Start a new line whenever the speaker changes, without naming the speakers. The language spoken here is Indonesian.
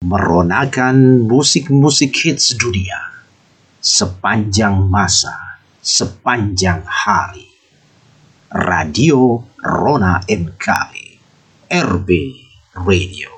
meronakan musik-musik hits dunia sepanjang masa, sepanjang hari. Radio Rona MKB, RB Radio.